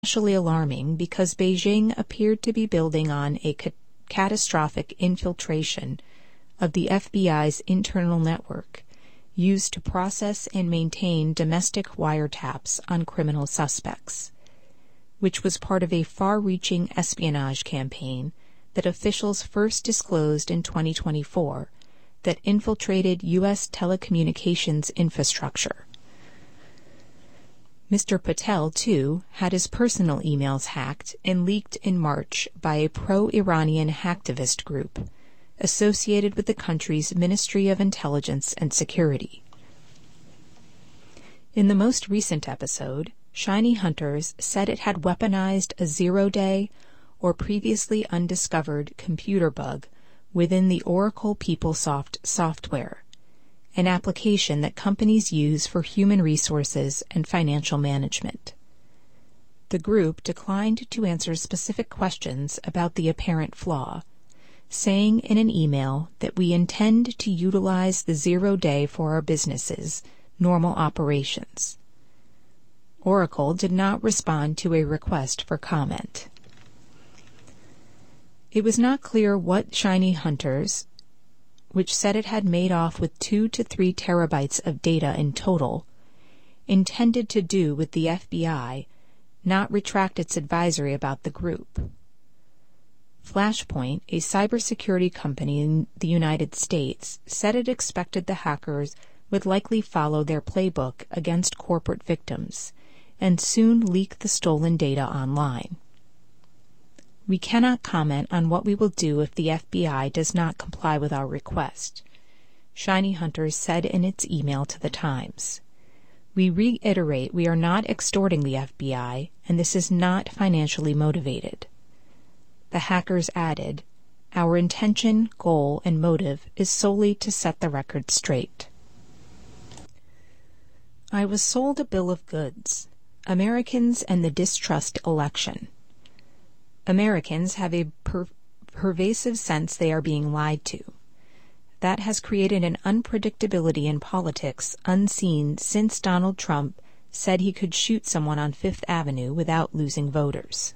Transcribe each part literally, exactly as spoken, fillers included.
especially alarming because Beijing appeared to be building on a ca- catastrophic infiltration of the F B I's internal network used to process and maintain domestic wiretaps on criminal suspects, which was part of a far-reaching espionage campaign that officials first disclosed in twenty twenty-four that infiltrated U S telecommunications infrastructure. Mister Patel, too, had his personal emails hacked and leaked in March by a pro-Iranian hacktivist group associated with the country's Ministry of Intelligence and Security. In the most recent episode, Shiny Hunters said it had weaponized a zero-day or previously undiscovered computer bug within the Oracle PeopleSoft software, an application that companies use for human resources and financial management. The group declined to answer specific questions about the apparent flaw, saying in an email that we intend to utilize the zero day for our businesses' normal operations. Oracle did not respond to a request for comment. It was not clear what Shiny Hunters, which said it had made off with two to three terabytes of data in total, intended to do with the F B I not retract its advisory about the group. Flashpoint, a cybersecurity company in the United States, said it expected the hackers would likely follow their playbook against corporate victims and soon leak the stolen data online. We cannot comment on what we will do if the F B I does not comply with our request, Shiny Hunters said in its email to the Times. We reiterate we are not extorting the F B I, and this is not financially motivated. The hackers added, our intention, goal, and motive is solely to set the record straight. I was sold a bill of goods. Americans and the distrust election. Americans have a per- pervasive sense they are being lied to. That has created an unpredictability in politics unseen since Donald Trump said he could shoot someone on Fifth Avenue without losing voters.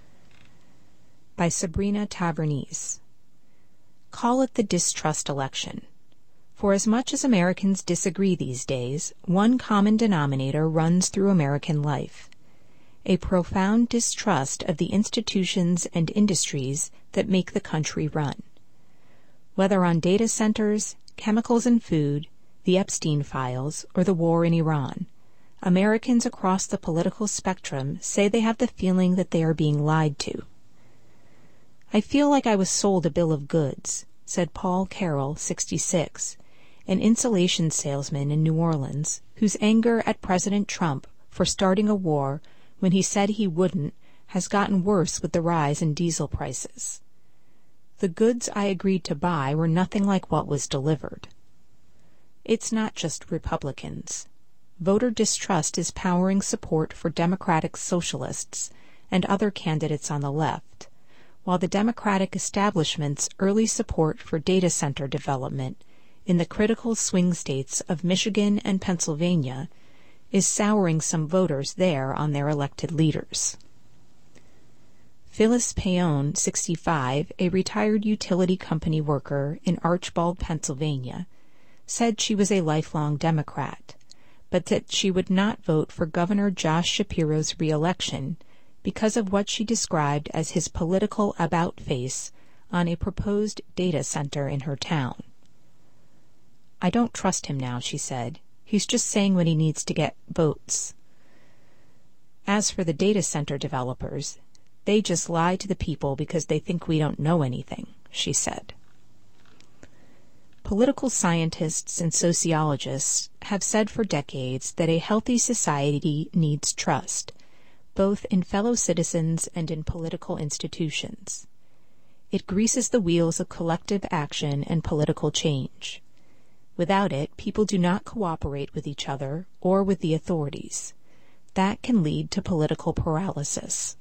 By Sabrina Tavernese. Call it the distrust election. For as much as Americans disagree these days, one common denominator runs through American life: a profound distrust of the institutions and industries that make the country run. Whether on data centers, chemicals and food, the Epstein files, or the war in Iran, Americans across the political spectrum say they have the feeling that they are being lied to. I feel like I was sold a bill of goods, said Paul Carroll, sixty-six, an insulation salesman in New Orleans, whose anger at President Trump for starting a war when he said he wouldn't has gotten worse with the rise in diesel prices. The goods I agreed to buy were nothing like what was delivered. It's not just Republicans. Voter distrust is powering support for Democratic socialists and other candidates on the left, while the Democratic establishment's early support for data center development in the critical swing states of Michigan and Pennsylvania is souring some voters there on their elected leaders. Phyllis Paone, sixty-five, a retired utility company worker in Archbald, Pennsylvania, said she was a lifelong Democrat, but that she would not vote for Governor Josh Shapiro's re-election because of what she described as his political about-face on a proposed data center in her town. I don't trust him now, she said. He's just saying what he needs to get votes. As for the data center developers, they just lie to the people because they think we don't know anything, she said. Political scientists and sociologists have said for decades that a healthy society needs trust, both in fellow citizens and in political institutions. It greases the wheels of collective action and political change. Without it, people do not cooperate with each other or with the authorities. That can lead to political paralysis.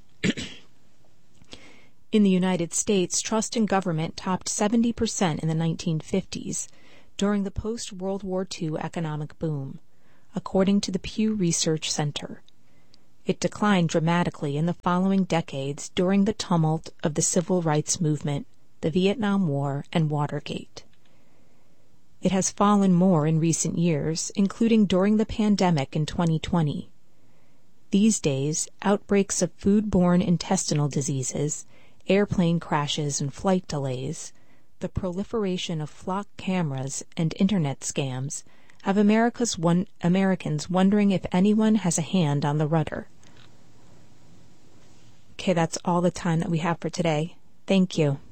In the United States, trust in government topped seventy percent in the nineteen fifties during the post-World War Two economic boom, according to the Pew Research Center. It declined dramatically in the following decades during the tumult of the civil rights movement, the Vietnam War, and Watergate. It has fallen more in recent years, including during the pandemic in twenty twenty. These days, outbreaks of foodborne intestinal diseases, airplane crashes and flight delays, the proliferation of flock cameras and internet scams have America's one, Americans wondering if anyone has a hand on the rudder. Okay, that's all the time that we have for today. Thank you.